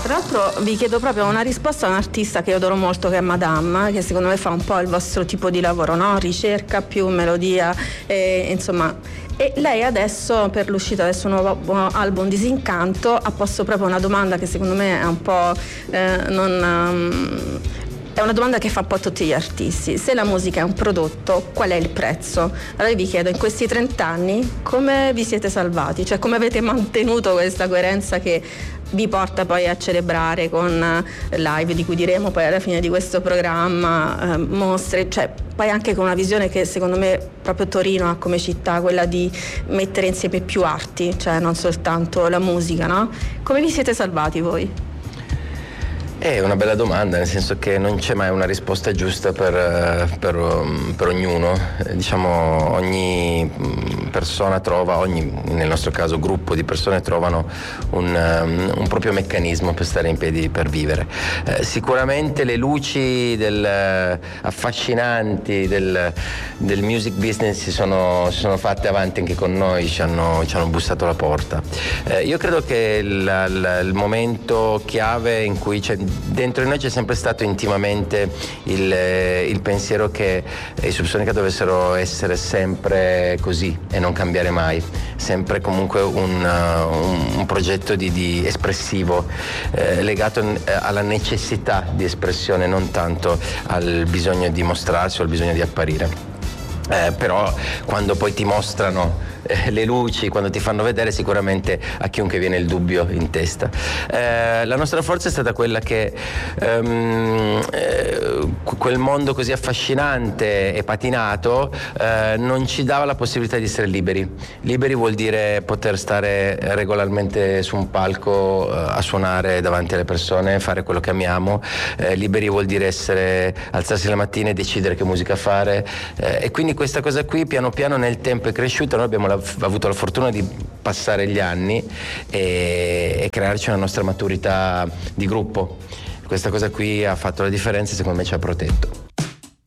Tra l'altro vi chiedo proprio una risposta a un artista che io adoro molto, che è Madame, che secondo me fa un po' il vostro tipo di lavoro, no? Ricerca più melodia, insomma. E lei adesso, per l'uscita del suo nuovo album Disincanto, ha posto proprio una domanda che secondo me è un po' è una domanda che fa un po' a tutti gli artisti: se la musica è un prodotto, qual è il prezzo? Allora io vi chiedo, in questi 30 anni come vi siete salvati? Cioè, come avete mantenuto questa coerenza che vi porta poi a celebrare con live, di cui diremo poi alla fine di questo programma, mostre, cioè poi anche con una visione che secondo me proprio Torino ha come città, quella di mettere insieme più arti, cioè non soltanto la musica, no? Come vi siete salvati voi? È una bella domanda, nel senso che non c'è mai una risposta giusta per ognuno. Diciamo, ogni persona trova, nel nostro caso gruppo di persone, trovano un proprio meccanismo per stare in piedi, per vivere. Sicuramente le luci affascinanti del music business si sono fatte avanti anche con noi, ci hanno bussato alla porta. Io credo che il momento chiave in cui dentro di noi c'è sempre stato intimamente il pensiero che i Subsonica dovessero essere sempre così e non cambiare mai, sempre comunque un progetto di espressivo, legato alla necessità di espressione, non tanto al bisogno di mostrarsi o al bisogno di apparire. Però quando poi ti mostrano le luci, quando ti fanno vedere, sicuramente a chiunque viene il dubbio in testa. La nostra forza è stata quella che quel mondo così affascinante e patinato non ci dava la possibilità di essere liberi. Liberi vuol dire poter stare regolarmente su un palco a suonare davanti alle persone, fare quello che amiamo. Liberi vuol dire alzarsi la mattina e decidere che musica fare, e quindi questa cosa qui piano piano nel tempo è cresciuta. Noi abbiamo avuto la fortuna di passare gli anni e crearci una nostra maturità di gruppo. Questa cosa qui ha fatto la differenza e secondo me ci ha protetto.